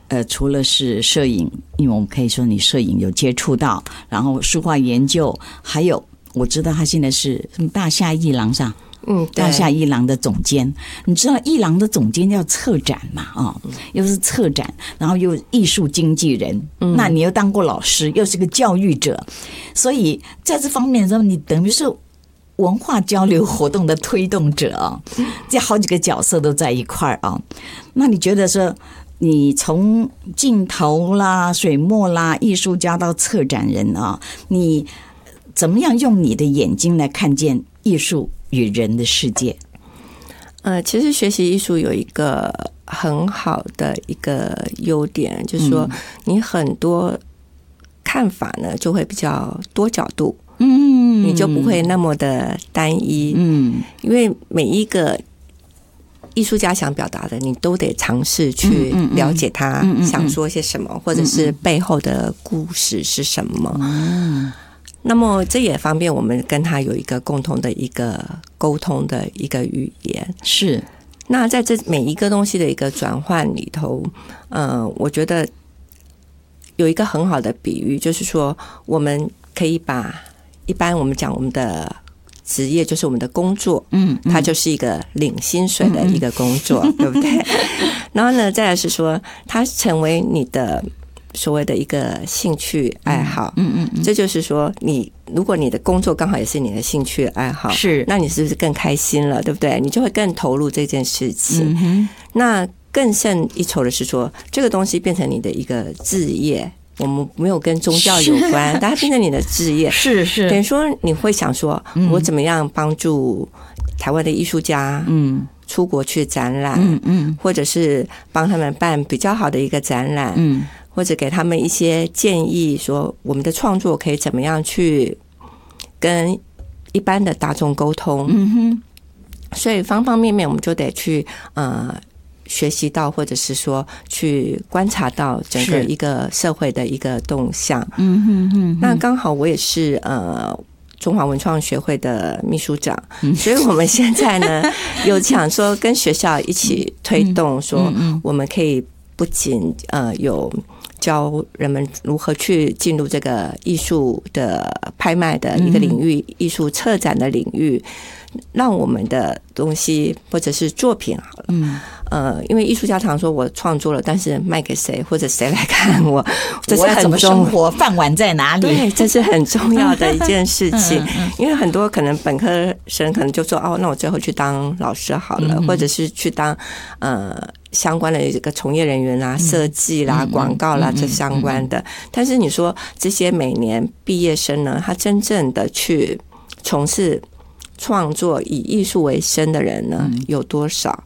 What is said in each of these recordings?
除了是摄影，因为我们可以说你摄影有接触到，然后书画研究，还有我知道他现在是什么大夏艺廊上。大夏艺廊的总监，你知道艺廊的总监要策展嘛？又是策展，然后又艺术经纪人，那你又当过老师，又是个教育者，所以在这方面的时候，你等于是文化交流活动的推动者啊，这好几个角色都在一块儿啊。那你觉得说，你从镜头啦、水墨啦、艺术家到策展人啊，你怎么样用你的眼睛来看见艺术与人的世界？ 其实学习艺术有一个很好的一个优点，就是说你很多看法呢就会比较多角度，你就不会那么的单一，因为每一个艺术家想表达的，你都得尝试去了解他想说些什么，或者是背后的故事是什么。那么这也方便我们跟他有一个共同的一个沟通的一个语言。 是。 那在这每一个东西的一个转换里头，我觉得有一个很好的比喻，就是说我们可以把一般我们讲我们的职业就是我们的工作，它就是一个领薪水的一个工作，对不对？然后呢，再来是说它成为你的所谓的一个兴趣爱好，这就是说如果你的工作刚好也是你的兴趣爱好， 是， 那你是不是更开心了，对不对？你就会更投入这件事情。那更胜一筹的是说，这个东西变成你的一个志业，我们没有跟宗教有关，但它变成你的志业，是等于说你会想说，我怎么样帮助台湾的艺术家，出国去展览，或者是帮他们办比较好的一个展览，或者给他们一些建议，说我们的创作可以怎么样去跟一般的大众沟通。所以方方面面我们就得去学习到，或者是说去观察到整个一个社会的一个动向。那刚好我也是中华文创学会的秘书长，所以我们现在呢有想说跟学校一起推动，说我们可以不仅有教人们如何去进入这个艺术的拍卖的一个领域，艺术策展的领域，让我们的东西或者是作品好了，因为艺术家常说我创作了，但是卖给谁或者谁来看我，这是很怎么生活，饭碗在哪里？ 对，这是很重要的一件事情。因为很多可能本科生可能就说那我最后去当老师好了，或者是去当相关的一个从业人员啦、设计啦、广告啦这相关的。但是你说这些每年毕业生呢，他真正的去从事创作以艺术为生的人呢，有多少？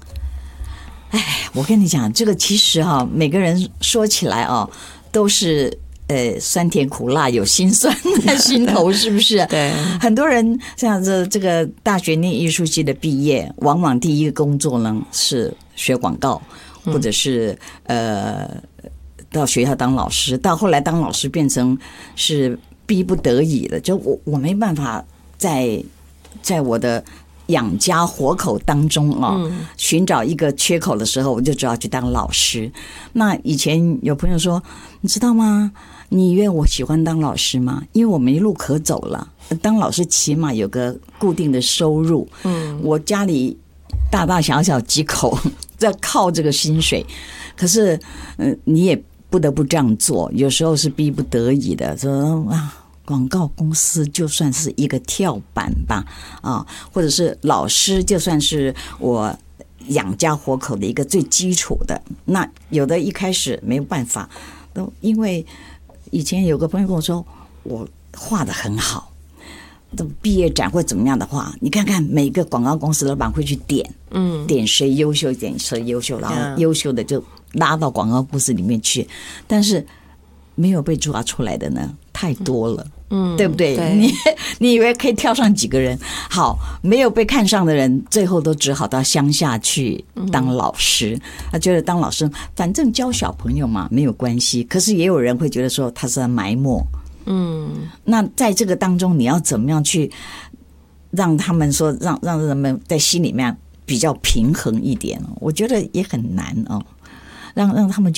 我跟你讲，这个其实每个人说起来都是酸甜苦辣有辛酸在心头，是不是？ 对， 很多人像这个大学念艺术系的毕业，往往第一个工作呢是学广告，或者是到学校当老师，到后来当老师变成是逼不得已的，就我没办法在我的养家活口当中寻找一个缺口的时候，我就只好去当老师。那以前有朋友说，你知道吗？你以为我喜欢当老师吗？因为我没路可走了。当老师起码有个固定的收入，我家里大大小小几口在靠这个薪水，可是你也不得不这样做，有时候是逼不得已的，说广告公司就算是一个跳板吧，或者是老师就算是我养家活口的一个最基础的。那有的一开始没有办法，都因为以前有个朋友跟我说，我画得很好，都毕业展或怎么样的话，你看看每个广告公司老板会去点谁优秀，点谁优秀，然后优秀的就拉到广告公司里面去，但是没有被抓出来的呢太多了。对不对？你以为可以跳上几个人？好，没有被看上的人，最后都只好到乡下去当老师。他觉得当老师，反正教小朋友嘛，没有关系。可是也有人会觉得说他是在埋没。那在这个当中，你要怎么样去让他们说，让人们在心里面比较平衡一点？我觉得也很难让他们。